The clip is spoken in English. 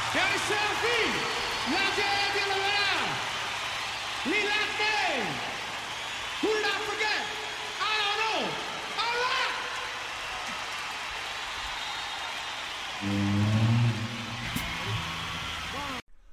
Gary Selfie, la gente la la, Lilate, who did I forget? I don't know. All right.